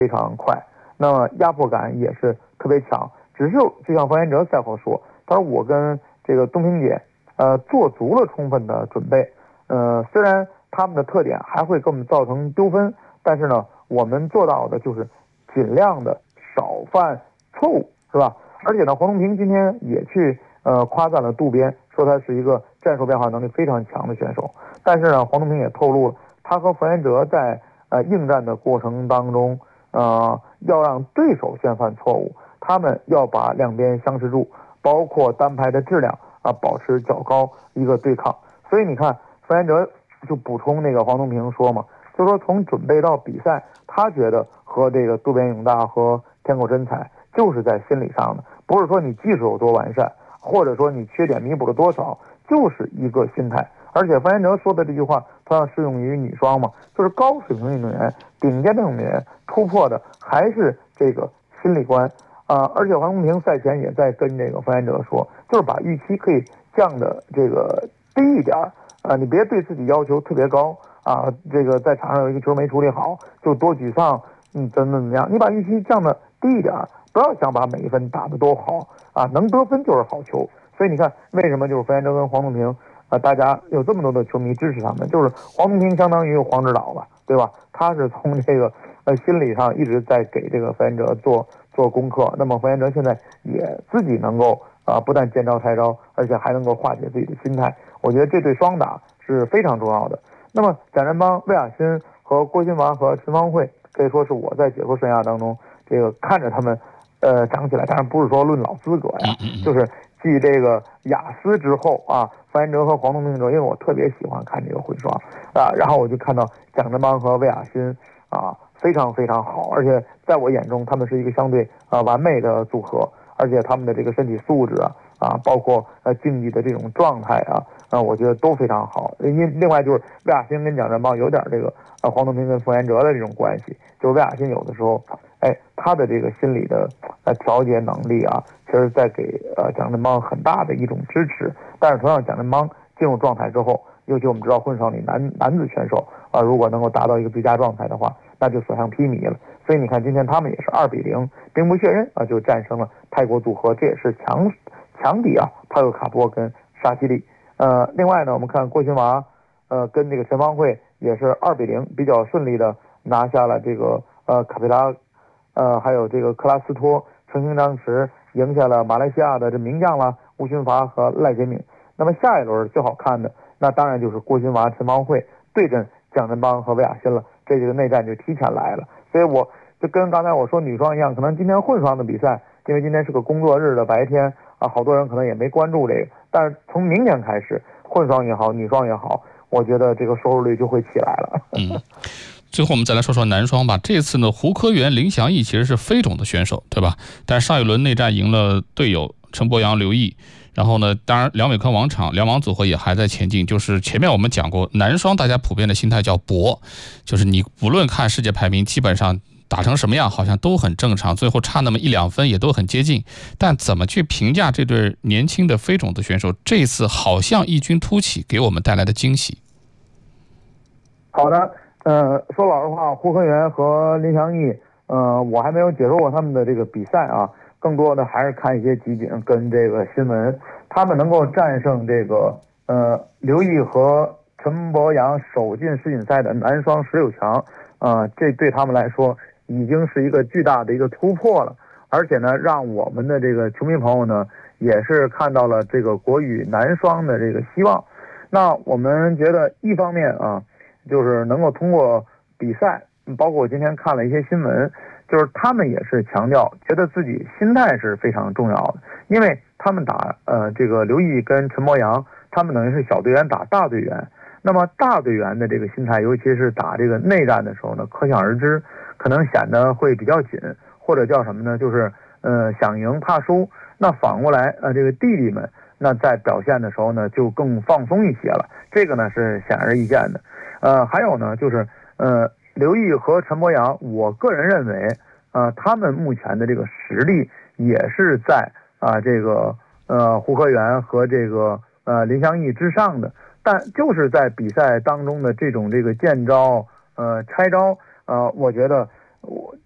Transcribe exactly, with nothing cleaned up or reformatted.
非常快，那么压迫感也是特别强。只是就像冯彦哲赛后说，他说我跟这个东萍姐呃做足了充分的准备，呃虽然他们的特点还会给我们造成丢分，但是呢我们做到的就是尽量的少犯错误，是吧？而且呢黄东萍今天也去呃夸赞了渡边，说他是一个战术变化能力非常强的选手。但是呢黄东萍也透露了，他和冯彦哲在呃应战的过程当中，呃要让对手先犯错误，他们要把两边相持住，包括单排的质量啊保持较高一个对抗。所以你看冯彦哲就补充那个黄东萍说嘛，就说从准备到比赛，他觉得和这个渡边勇大和田口真彩就是在心理上的，不是说你技术有多完善，或者说你缺点弥补了多少，就是一个心态。而且范彦哲说的这句话同样适用于女双嘛，就是高水平运动员、顶尖的运动员突破的还是这个心理关啊、呃。而且黄东萍赛前也在跟这个范彦哲说，就是把预期可以降的这个低一点啊、呃，你别对自己要求特别高啊。这个在场上有一个球没处理好就多沮丧，嗯，怎么怎么样？你把预期降的低一点，不要想把每一分打得多好啊，能得分就是好球。所以你看，为什么就是范彦哲跟黄东萍？啊，大家有这么多的球迷支持他们，就是黄东萍相当于黄指导了，对吧？他是从这个呃心理上一直在给这个范彦哲做做功课。那么范彦哲现在也自己能够啊、呃，不但见招拆招，而且还能够化解自己的心态。我觉得这对双打是非常重要的。那么蒋振邦、魏亚新和郭婞华和陈芳慧，可以说是我在解说生涯当中这个看着他们呃长起来，当然不是说论老资格呀，就是继这个雅思之后啊。范彦哲和黄东萍之后，因为我特别喜欢看这个混双啊，然后我就看到蒋振邦和魏亚新啊非常非常好，而且在我眼中他们是一个相对啊完美的组合，而且他们的这个身体素质啊啊，包括呃竞技的这种状态啊啊，我觉得都非常好。因另外就是魏亚新跟蒋振邦有点这个啊黄东萍跟冯彦哲的这种关系，就是魏亚新有的时候哎他的这个心理的呃调节能力啊，其实在给呃蒋振邦很大的一种支持。但是同样蒋振邦进入状态之后，尤其我们知道混双里男男子选手啊，如果能够达到一个最佳状态的话，那就所向披靡了。所以你看今天他们也是二比零兵不血刃啊，就战胜了泰国组合，这也是强强敌啊，帕克卡波跟沙西利。呃，另外呢，我们看郭婞华呃跟这个陈芳慧也是二比零比较顺利的拿下了这个呃卡佩拉呃还有这个克拉斯托，成型当时赢下了马来西亚的这名将了吴勋发和赖洁敏。那么下一轮最好看的那当然就是郭婞华、陈芳慧对阵蒋振邦和魏亚新了，这个内战就提前来了。所以我就跟刚才我说女双一样，可能今天混双的比赛，因为今天是个工作日的白天啊，好多人可能也没关注这个，但是从明天开始，混双也好，女双也好，我觉得这个收视率就会起来了。 嗯。最后我们再来说说男双吧。这次呢，胡科元、林祥义其实是非种的选手，对吧？但是上一轮内战赢了队友陈柏阳、刘毅。然后呢，当然梁伟科王场两王组合也还在前进。就是前面我们讲过，男双大家普遍的心态叫搏，就是你不论看世界排名，基本上打成什么样好像都很正常，最后差那么一两分也都很接近。但怎么去评价这对年轻的非种的选手，这次好像异军突起，给我们带来的惊喜。 好的。呃，说老实话，胡科元和林祥义，呃，我还没有解说过他们的这个比赛啊，更多的还是看一些集锦跟这个新闻。他们能够战胜这个呃刘毅和陈柏阳首进世锦赛的男双十六强，呃，这对他们来说已经是一个巨大的一个突破了。而且呢，让我们的这个球迷朋友呢，也是看到了这个国羽男双的这个希望。那我们觉得一方面啊，就是能够通过比赛，包括我今天看了一些新闻，就是他们也是强调觉得自己心态是非常重要的，因为他们打呃这个刘毅跟陈柏阳，他们等于是小队员打大队员，那么大队员的这个心态，尤其是打这个内战的时候呢，可想而知，可能显得会比较紧，或者叫什么呢，就是呃想赢怕输。那反过来呃这个弟弟们，那在表现的时候呢，就更放松一些了，这个呢是显而易见的。呃，还有呢，就是呃，刘毅和陈柏阳，我个人认为，呃，他们目前的这个实力也是在啊、呃、这个呃胡科元和这个呃林祥义之上的，但就是在比赛当中的这种这个见招呃拆招呃，我觉得我